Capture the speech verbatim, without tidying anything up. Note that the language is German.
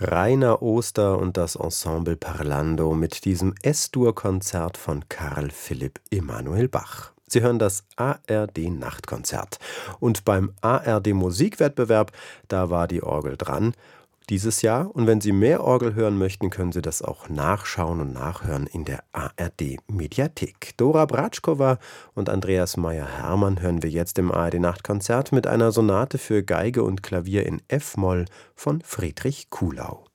Rainer Oster und das Ensemble Parlando mit diesem Es-Dur-Konzert von Karl Philipp Emanuel Bach. Sie hören das A R D-Nachtkonzert. Und beim A R D-Musikwettbewerb, da war die Orgel dran dieses Jahr. Und wenn Sie mehr Orgel hören möchten, können Sie das auch nachschauen und nachhören in der A R D-Mediathek. Dora Bratschkova und Andreas Meyer-Hermann hören wir jetzt im A R D-Nachtkonzert mit einer Sonate für Geige und Klavier in F-Moll von Friedrich Kuhlau.